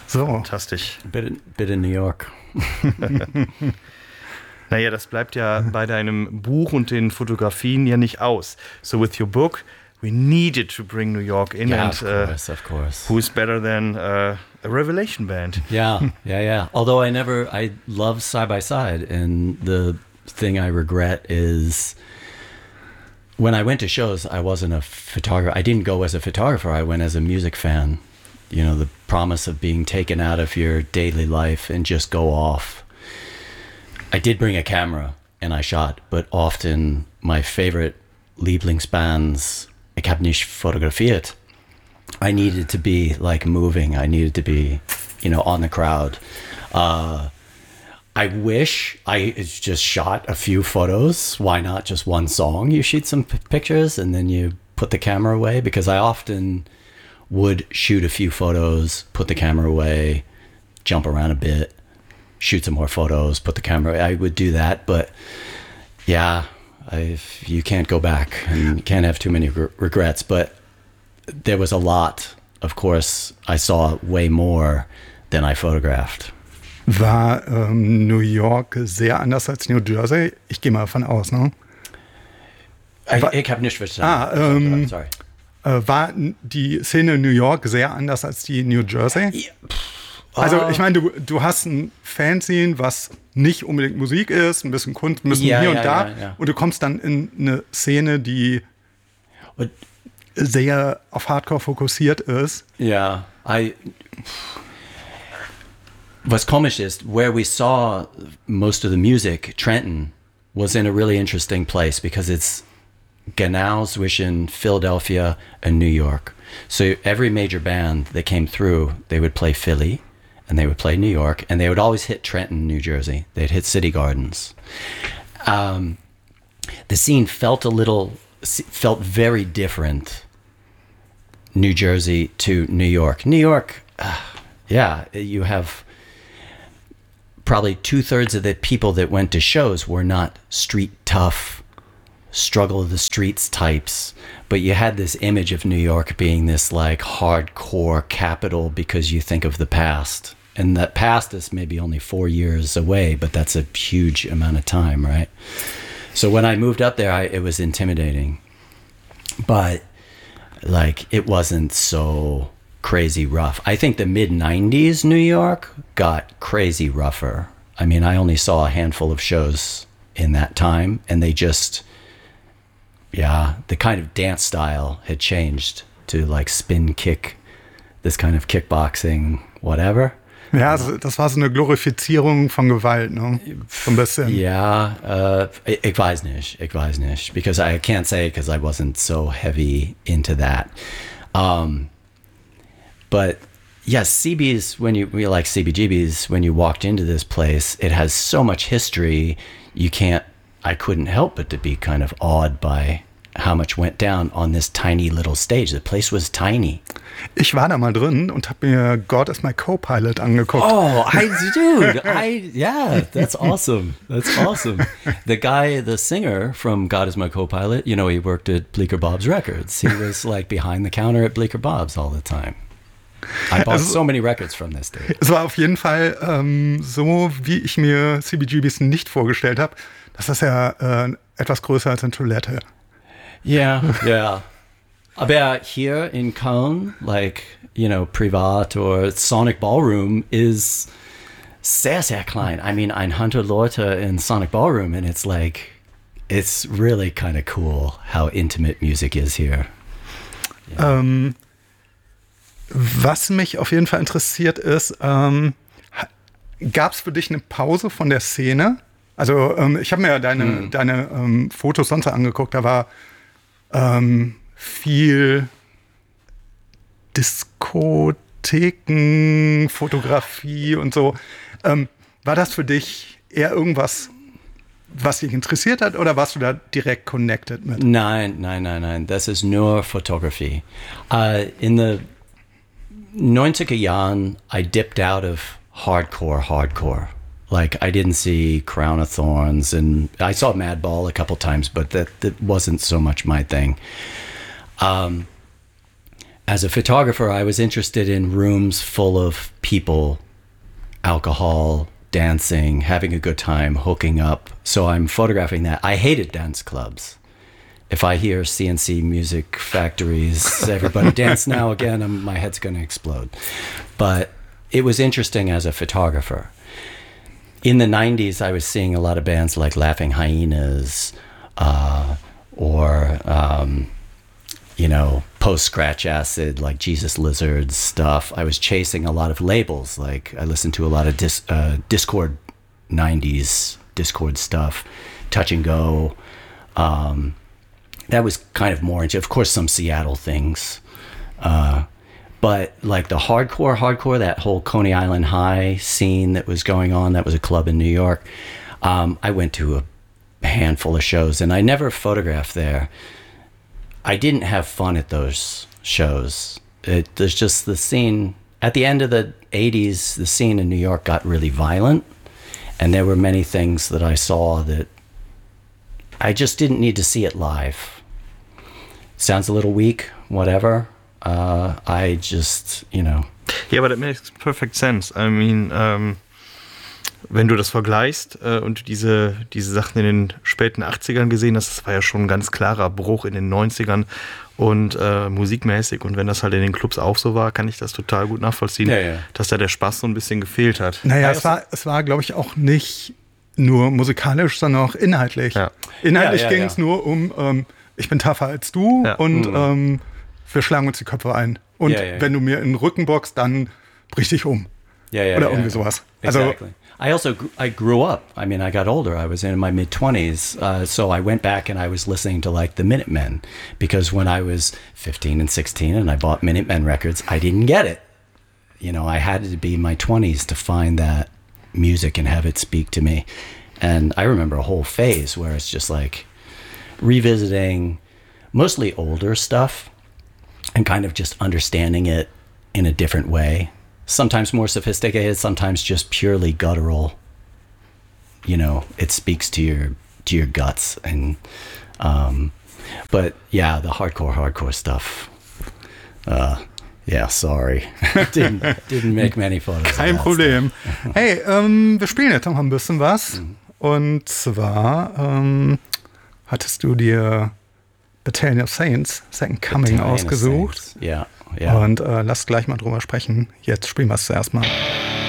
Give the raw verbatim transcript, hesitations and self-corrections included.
So. Fantastisch. Bit, bit in New York. Naja, das bleibt ja bei deinem Buch und den Fotografien ja nicht aus. So with your book, we needed to bring New York in. Yeah, and, of course, uh, of course. Who's better than uh, a Revelation band? Yeah, yeah, yeah. Although I never, I love Side by Side, and the thing I regret is when I went to shows, I wasn't a photographer. I didn't go as a photographer. I went as a music fan. You know, the promise of being taken out of your daily life and just go off. I did bring a camera and I shot, but often my favorite Lieblingsbands, ich habe nicht fotografiert. I needed to be like moving. I needed to be, you know, on the crowd. Uh, I wish I just shot a few photos. Why not just one song? You shoot some p- pictures and then you put the camera away, because I often would shoot a few photos, put the camera away, jump around a bit, shoot some more photos, put the camera away. I would do that, but yeah, I, you can't go back and you can't have too many re- regrets. But there was a lot, of course, I saw way more than I photographed. War ähm, New York sehr anders als New Jersey? Ich gehe mal davon aus, ne? Ich, ich habe nicht verstanden. Ah, ähm, Sorry. Äh, war die Szene in New York sehr anders als die New Jersey? Ja, Also ich meine, du, du hast ein Fanzine, was nicht unbedingt Musik ist, ein bisschen Kunst, ein bisschen Ja, hier ja, und da. ja, ja. Und du kommst dann in eine Szene, die Und, sehr auf Hardcore fokussiert ist. yeah, I. What's komisch is where we saw most of the music, Trenton, was in a really interesting place because it's genau zwischen Philadelphia and New York. So every major band that came through, they would play Philly and they would play New York, and they would always hit Trenton, New Jersey. They'd hit City Gardens. Um, the scene felt a little, felt very different, New Jersey to New York. New York, uh, yeah, you have probably two-thirds of the people that went to shows were not street tough, struggle of the streets types, but you had this image of New York being this like hardcore capital because you think of the past, and that past is maybe only four years away, but that's a huge amount of time, right? So when I moved up there, I, it was intimidating, but like it wasn't so crazy rough. I think the mid nineties New York got crazy rougher. I mean, I only saw a handful of shows in that time, and they just, yeah, the kind of dance style had changed to like spin kick, this kind of kickboxing, whatever. Ja, also das war so eine Glorifizierung von Gewalt, ne? So ein bisschen. Ja, uh, ich, ich weiß nicht, ich weiß nicht, because I can't say because I wasn't so heavy into that. Um, but yes, C B's, when you, we like C B G B's, when you walked into this place, it has so much history, you can't, I couldn't help but to be kind of awed by how much went down on this tiny little stage. The place was tiny. Ich war da mal drin und habe mir God is my Co-Pilot angeguckt. Oh, I, dude, I, yeah, that's awesome. That's awesome. The guy, the singer from God is my Co-Pilot, you know, he worked at Bleecker Bob's Records. He was like behind the counter at Bleecker Bob's all the time. I bought Also- so many records from this dude. Es war auf jeden Fall ähm, so, wie ich mir C B G B's nicht vorgestellt habe. Das ist ja äh, etwas größer als eine Toilette. Yeah, yeah. About here in Cologne, like, you know, Privat or Sonic Ballroom is sehr, sehr klein. I mean, ein hundred Leute in Sonic Ballroom, and it's like, it's really kind of cool how intimate music is here. Ähm, was mich auf jeden Fall interessiert ist, ähm, gab es für dich eine Pause von der Szene? Also ähm, ich habe mir ja deine, Hm. deine ähm, Fotos sonst angeguckt, da war ähm, viel Diskotheken, Fotografie und so. Ähm, war das für dich eher irgendwas, was dich interessiert hat, oder warst du da direkt connected mit? Nein, nein, nein, nein. Das ist nur Photography. Uh, in the neunziger Jahren, I dipped out of hardcore, hardcore. Like, I didn't see Crown of Thorns, and I saw Madball a couple times, but that, that wasn't so much my thing. Um, as a photographer, I was interested in rooms full of people, alcohol, dancing, having a good time, hooking up. So I'm photographing that. I hated dance clubs. If I hear C N C Music Factories, everybody dance now again, I'm, my head's going to explode. But it was interesting as a photographer. In the nineties, I was seeing a lot of bands like Laughing Hyenas, uh, or, um, you know, post-scratch acid, like Jesus Lizards stuff. I was chasing a lot of labels. Like, I listened to a lot of dis- uh, Discord nineties, Discord stuff, Touch and Go. Um, that was kind of more into, of course, some Seattle things. Uh, but like the hardcore, hardcore, that whole Coney Island High scene that was going on, that was a club in New York. Um, I went to a handful of shows, and I never photographed there. I didn't have fun at those shows. It, there's just the scene, at the end of the eighties, the scene in New York got really violent, and there were many things that I saw that I just didn't need to see it live. Sounds a little weak, whatever. Uh, I just, you know. Yeah, but it makes perfect sense. I mean, ähm, wenn du das vergleichst äh, und diese, diese Sachen in den späten achtzigern gesehen hast, das war ja schon ein ganz klarer Bruch in den neunzigern und äh, musikmäßig. Und wenn das halt in den Clubs auch so war, kann ich das total gut nachvollziehen, ja, ja. dass da der Spaß so ein bisschen gefehlt hat. Naja, ja, es war, es war, glaube ich, auch nicht nur musikalisch, sondern auch inhaltlich. Ja. Inhaltlich ja, ja, ging es ja. nur um, ähm, ich bin tougher als du ja. und mhm. ähm, wir schlagen uns die Köpfe ein. Und ja, ja, ja. wenn du mir in den Rücken boxst, dann brich dich um. Ja, ja, Oder ja, irgendwie ja. sowas. Also, Exactly. I also I grew up. I mean, I got older. I was in my mid twenties, uh, so I went back and I was listening to like the Minutemen, because when I was fifteen and sixteen and I bought Minutemen records, I didn't get it. You know, I had to be in my twenties to find that music and have it speak to me. And I remember a whole phase where it's just like revisiting mostly older stuff and kind of just understanding it in a different way. Sometimes more sophisticated, sometimes just purely guttural. You know, it speaks to your to your guts. And um, but yeah, the hardcore, hardcore stuff. Uh, yeah, sorry, didn't didn't make many photos. kein Problem. Hey, ähm, wir spielen jetzt noch ein bisschen was. Mhm. Und zwar ähm, hattest du dir Battalion of Saints, Second Coming, Battalion ausgesucht. Ja, ja. Und äh, lass gleich mal drüber sprechen. Jetzt spielen wir es zuerst mal.